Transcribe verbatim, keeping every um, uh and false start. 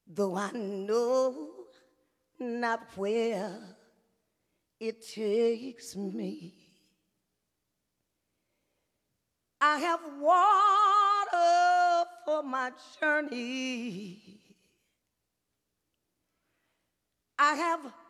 though I know not where it takes me. I have water for my journey. I have